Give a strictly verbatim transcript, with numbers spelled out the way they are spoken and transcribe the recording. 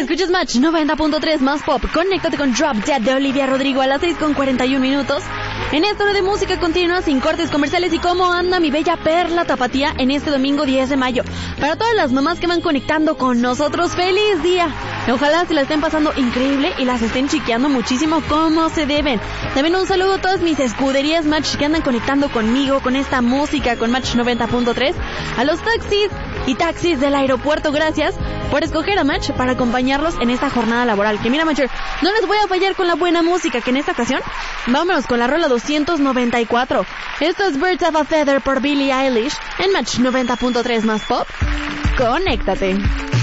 Escuchas Match noventa punto tres más pop. Conéctate con Drop Dead de Olivia Rodrigo a las seis con cuarenta y un minutos. En esta hora de música continua sin cortes comerciales. ¿Y cómo anda mi bella perla tapatía en este domingo diez de mayo? Para todas las mamás que van conectando con nosotros, ¡feliz día! Ojalá se la estén pasando increíble y las estén chiqueando muchísimo como se deben. También un saludo a todas mis escuderías Match que andan conectando conmigo con esta música con Match noventa punto tres. A los taxis y taxis del aeropuerto, gracias por escoger a Match para acompañarlos en esta jornada laboral. Que mira, Matcher, no les voy a fallar con la buena música, que en esta ocasión vámonos con la rola doscientos noventa y cuatro. Esto es Birds of a Feather por Billie Eilish en Match noventa punto tres más pop. Conéctate.